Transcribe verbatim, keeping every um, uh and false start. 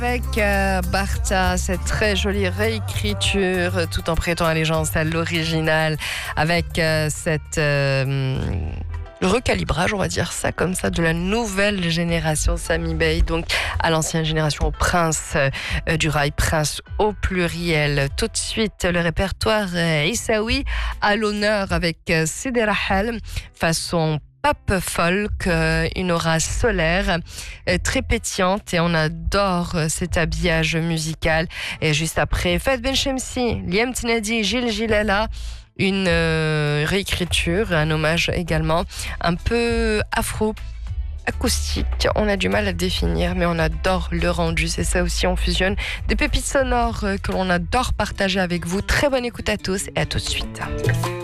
Avec euh, Bartha, cette très jolie réécriture, tout en prêtant allégeance à l'original, avec euh, cette euh, recalibrage, on va dire ça comme ça, de la nouvelle génération Sami Bey, donc à l'ancienne génération, au prince euh, du rail, prince au pluriel. Tout de suite, le répertoire euh, Issaoui à l'honneur avec euh, Sidi Rahal, façon pop folk, euh, une aura solaire, euh, très pétillante, et on adore euh, cet habillage musical. Et juste après, Fahd Benchemsi, Liam Tinadi, Gilles Gilala, une euh, réécriture, un hommage également, un peu afro, acoustique. On a du mal à définir, mais on adore le rendu. C'est ça aussi, on fusionne des pépites sonores euh, que l'on adore partager avec vous. Très bonne écoute à tous et à tout de suite.